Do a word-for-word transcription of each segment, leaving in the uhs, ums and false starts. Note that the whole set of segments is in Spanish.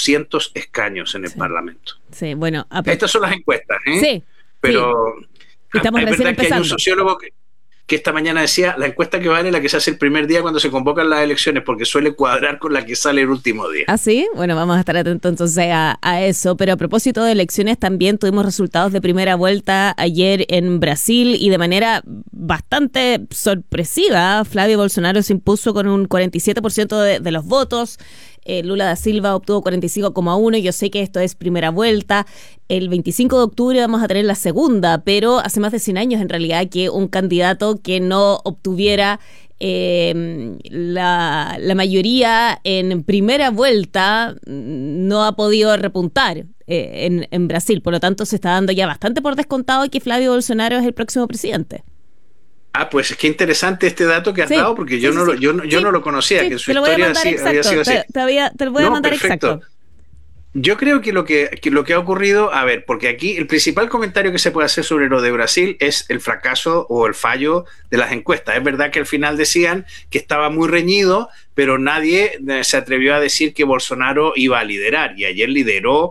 doscientos escaños en el sí. Parlamento. Sí, bueno. A... Estas son las encuestas, ¿eh? Sí. Pero sí. Estamos es recién verdad empezando. que hay un sociólogo que, que esta mañana decía, la encuesta que vale es la que se hace el primer día cuando se convocan las elecciones, porque suele cuadrar con la que sale el último día. ¿Ah, sí? Bueno, vamos a estar atentos entonces a, a eso. Pero a propósito de elecciones, también tuvimos resultados de primera vuelta ayer en Brasil y de manera bastante sorpresiva. Flavio Bolsonaro se impuso con un cuarenta y siete por ciento de, de los votos. Eh, Lula da Silva obtuvo cuarenta y cinco coma uno. Yo sé que esto es primera vuelta. El veinticinco de octubre vamos a tener la segunda, pero hace más de cien años en realidad que un candidato que no obtuviera eh, la, la mayoría en primera vuelta no ha podido repuntar eh, en, en Brasil. Por lo tanto, se está dando ya bastante por descontado que Flavio Bolsonaro es el próximo presidente. Ah, pues es que interesante este dato que has sí, dado, porque yo, sí, no, sí, lo, yo, no, yo sí, no lo conocía, sí, que en su te lo voy a historia mandar así, había sido así. Te, te, voy a, te lo voy no, a mandar perfecto. exacto. Yo creo que lo que, que lo que ha ocurrido, a ver, porque aquí el principal comentario que se puede hacer sobre lo de Brasil es el fracaso o el fallo de las encuestas. Es verdad que al final decían que estaba muy reñido, pero nadie se atrevió a decir que Bolsonaro iba a liderar, y ayer lideró.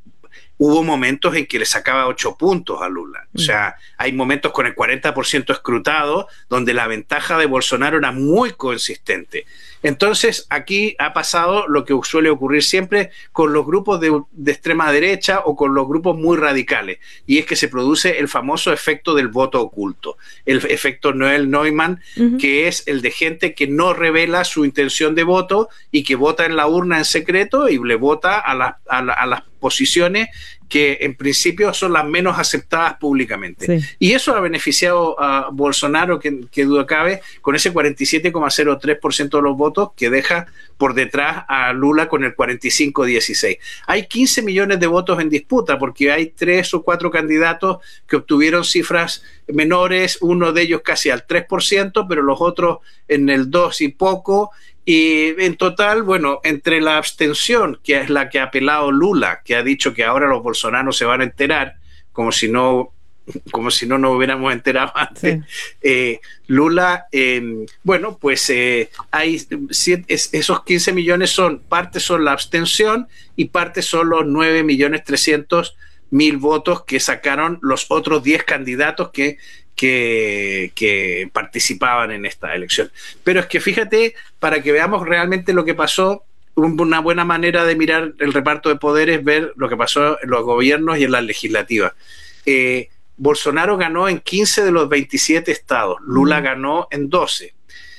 Hubo momentos en que le sacaba ocho puntos a Lula. O sea, hay momentos con el cuarenta por ciento escrutado donde la ventaja de Bolsonaro era muy consistente. Entonces, aquí ha pasado lo que suele ocurrir siempre con los grupos de, de extrema derecha o con los grupos muy radicales, y es que se produce el famoso efecto del voto oculto, el efecto Noel Neumann, uh-huh. que es el de gente que no revela su intención de voto y que vota en la urna en secreto y le vota a, la, a, la, a las posiciones que en principio son las menos aceptadas públicamente. Sí. Y eso ha beneficiado a Bolsonaro, que, que duda cabe, con ese cuarenta y siete coma cero tres por ciento de los votos, que deja por detrás a Lula con el cuarenta y cinco coma dieciséis. Hay quince millones de votos en disputa, porque hay tres o cuatro candidatos que obtuvieron cifras menores, uno de ellos casi al tres por ciento, pero los otros en el dos y poco. Y en total, bueno, entre la abstención, que es la que ha apelado Lula, que ha dicho que ahora los bolsonanos se van a enterar, como si no, como si no nos hubiéramos enterado antes, sí. eh, Lula, eh, bueno, pues eh, hay esos quince millones son, parte son la abstención y parte son los nueve millones trescientos mil votos que sacaron los otros diez candidatos que Que, que participaban en esta elección. Pero es que fíjate, para que veamos realmente lo que pasó, una buena manera de mirar el reparto de poderes, ver lo que pasó en los gobiernos y en las legislativas. Eh, Bolsonaro ganó en quince de los veintisiete estados, Lula mm. ganó en doce.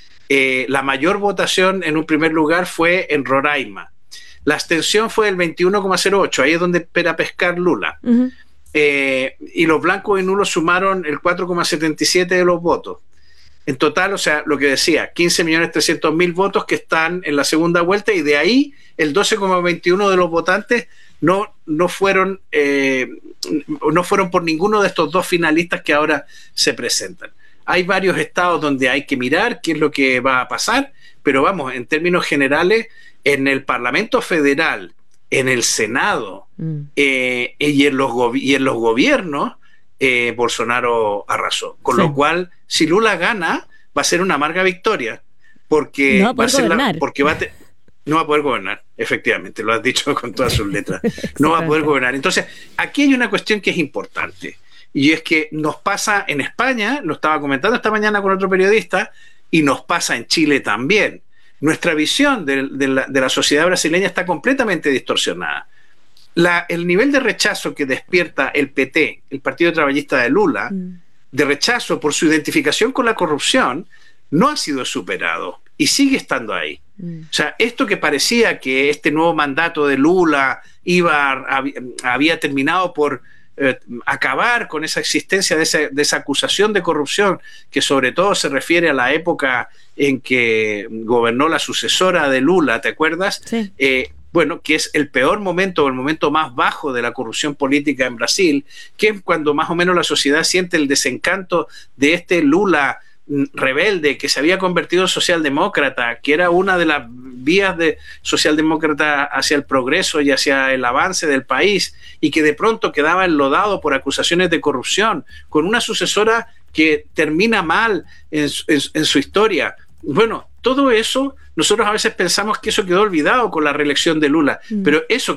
Eh, la mayor votación en un primer lugar fue en Roraima. La abstención fue el veintiuno coma cero ocho, ahí es donde espera pescar Lula. Uh-huh. Eh, y los blancos y nulos sumaron el cuatro coma setenta y siete de los votos. En total, o sea, lo que decía, quince millones trescientos mil votos que están en la segunda vuelta, y de ahí el doce coma veintiuno de los votantes no, no, fueron, eh, no fueron por ninguno de estos dos finalistas que ahora se presentan. Hay varios estados donde hay que mirar qué es lo que va a pasar, pero vamos, en términos generales, en el Parlamento Federal, en el Senado mm. eh, y, en los go- y en los gobiernos, eh, Bolsonaro arrasó. Con sí. lo cual, si Lula gana, va a ser una amarga victoria, porque no va a va a ser gobernar. la, porque va a te- no va a poder gobernar, efectivamente, lo has dicho con todas sus letras. No va a poder gobernar. Entonces, aquí hay una cuestión que es importante, y es que nos pasa en España, lo estaba comentando esta mañana con otro periodista, y nos pasa en Chile también. Nuestra visión de, de, la, de la sociedad brasileña está completamente distorsionada. La, el nivel de rechazo que despierta el P T, el Partido Trabajista de Lula, mm. de rechazo por su identificación con la corrupción, no ha sido superado y sigue estando ahí. Mm. O sea, esto que parecía que este nuevo mandato de Lula iba, había, había terminado por eh, acabar con esa existencia de esa, de esa acusación de corrupción, que sobre todo se refiere a la época en que gobernó la sucesora de Lula, ¿te acuerdas? Sí. Eh, bueno, que es el peor momento, el momento más bajo de la corrupción política en Brasil, que es cuando más o menos la sociedad siente el desencanto de este Lula rebelde que se había convertido en socialdemócrata, que era una de las vías de socialdemócrata hacia el progreso y hacia el avance del país, y que de pronto quedaba enlodado por acusaciones de corrupción, con una sucesora que termina mal en, en, en su historia. Bueno, todo eso, nosotros a veces pensamos que eso quedó olvidado con la reelección de Lula, mm. pero eso